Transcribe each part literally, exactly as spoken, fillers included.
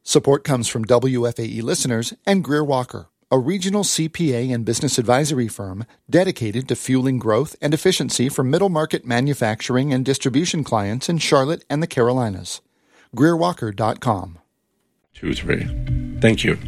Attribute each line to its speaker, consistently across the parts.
Speaker 1: Support comes from W F A E listeners and Greer Walker, a regional C P A and business advisory firm dedicated to fueling growth and efficiency for middle-market manufacturing and distribution clients in Charlotte and the Carolinas. Greer Walker dot com.
Speaker 2: Two, three. Thank you.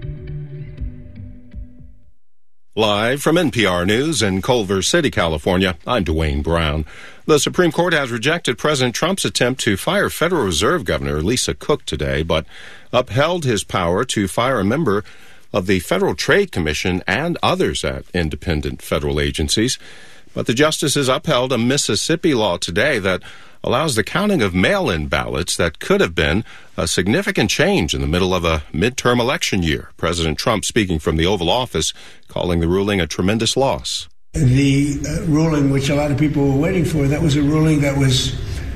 Speaker 3: Live from N P R News in Culver City, California, I'm Dwayne Brown. The Supreme Court has rejected President Trump's attempt to fire Federal Reserve Governor Lisa Cook today, but upheld his power to fire a member of the Federal Trade Commission and others at independent federal agencies. But the justices upheld a Mississippi law today that allows the counting of mail-in ballots that could have been a significant change in the middle of a midterm election year. President Trump speaking from the Oval Office, calling the ruling a tremendous loss.
Speaker 4: The uh, ruling, which a lot of people were waiting for, that was a ruling that was,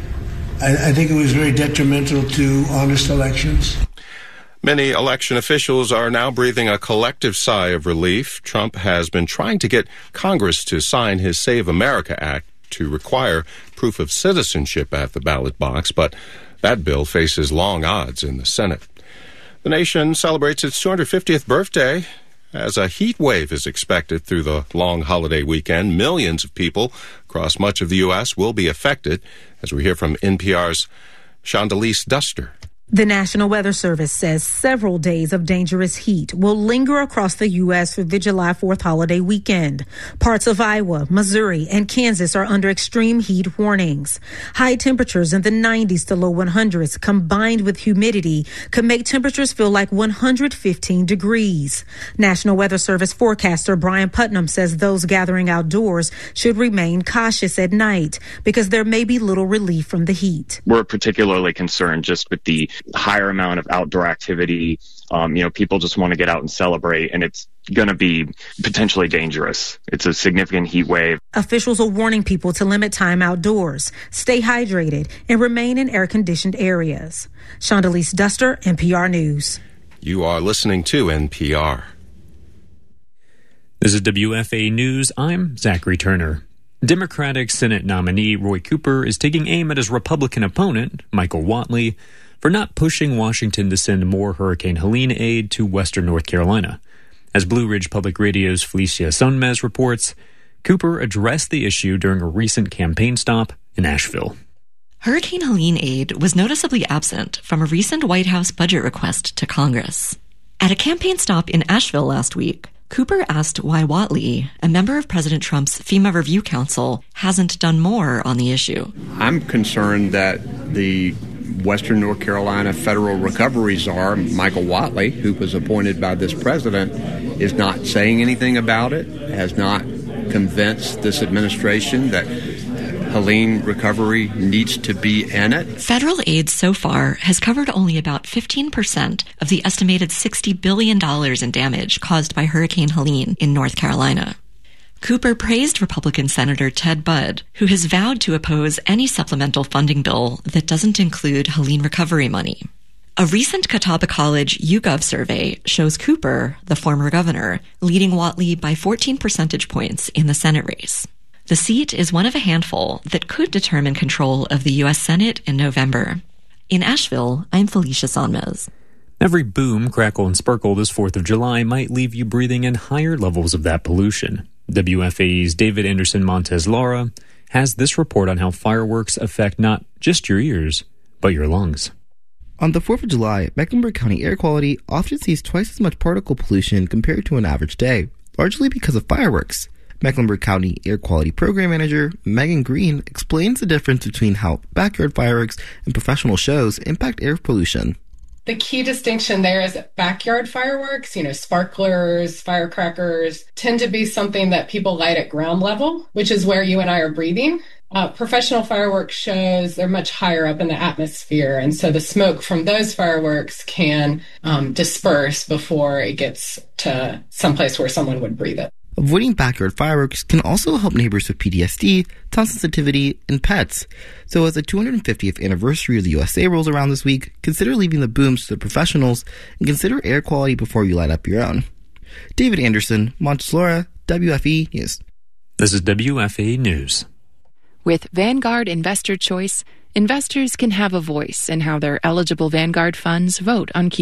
Speaker 4: I, I think it was very detrimental to honest elections.
Speaker 3: Many election officials are now breathing a collective sigh of relief. Trump has been trying to get Congress to sign his Save America Act to require proof of citizenship at the ballot box, but that bill faces long odds in the Senate. The nation celebrates its two hundred fiftieth birthday as a heat wave is expected through the long holiday weekend. Millions of people across much of the U S will be affected, as we hear from N P R's Shondelise Duster.
Speaker 5: The National Weather Service says several days of dangerous heat will linger across the U S through the July fourth holiday weekend. Parts of Iowa, Missouri, and Kansas are under extreme heat warnings. High temperatures in the nineties to low hundreds combined with humidity could make temperatures feel like one hundred fifteen degrees. National Weather Service forecaster Brian Putnam says those gathering outdoors should remain cautious at night because there may be little relief from the heat.
Speaker 6: We're particularly concerned just with the higher amount of outdoor activity. Um, you know, people just want to get out and celebrate, and it's going to be potentially dangerous. It's a significant heat wave.
Speaker 5: Officials are warning people to limit time outdoors, stay hydrated, and remain in air-conditioned areas. Shondelise Duster, N P R News.
Speaker 3: You are listening to N P R.
Speaker 7: This is W F A News. I'm Zachary Turner. Democratic Senate nominee Roy Cooper is taking aim at his Republican opponent, Michael Whatley, for not pushing Washington to send more Hurricane Helene aid to western North Carolina. As Blue Ridge Public Radio's Felicia Sonmez reports, Cooper addressed the issue during a recent campaign stop in Asheville.
Speaker 8: Hurricane Helene aid was noticeably absent from a recent White House budget request to Congress. At a campaign stop in Asheville last week, Cooper asked why Whatley, a member of President Trump's FEMA Review Council, hasn't done more on the issue.
Speaker 9: I'm concerned that the Western North Carolina Federal Recovery Czar, Michael Whatley, who was appointed by this president, is not saying anything about it, has not convinced this administration that Helene recovery needs to be in it.
Speaker 8: Federal aid so far has covered only about fifteen percent of the estimated sixty billion dollars in damage caused by Hurricane Helene in North Carolina. Cooper praised Republican Senator Ted Budd, who has vowed to oppose any supplemental funding bill that doesn't include Helene recovery money. A recent Catawba College YouGov survey shows Cooper, the former governor, leading Whatley by fourteen percentage points in the Senate race. The seat is one of a handful that could determine control of the U S Senate in November. In Asheville, I'm Felicia Sonmez.
Speaker 7: Every boom, crackle, and sparkle this fourth of July might leave you breathing in higher levels of that pollution. W F A E's David Anderson Montez Lara has this report on how fireworks affect not just your ears, but your lungs.
Speaker 10: On the fourth of July, Mecklenburg County air quality often sees twice as much particle pollution compared to an average day, largely because of fireworks. Mecklenburg County Air Quality Program Manager Megan Green explains the difference between how backyard fireworks and professional shows impact air pollution.
Speaker 11: The key distinction there is that backyard fireworks, you know, sparklers, firecrackers, tend to be something that people light at ground level, which is where you and I are breathing. Uh, professional fireworks shows, they're much higher up in the atmosphere, and so the smoke from those fireworks can um, disperse before it gets to someplace where someone would breathe it.
Speaker 10: Avoiding backyard fireworks can also help neighbors with P T S D, sound sensitivity, and pets. So as the two hundred fiftieth anniversary of the U S A rolls around this week, consider leaving the booms to the professionals and consider air quality before you light up your own. David Anderson, Montezlora, W F E News.
Speaker 7: This is W F A News.
Speaker 12: With Vanguard Investor Choice, investors can have a voice in how their eligible Vanguard funds vote on key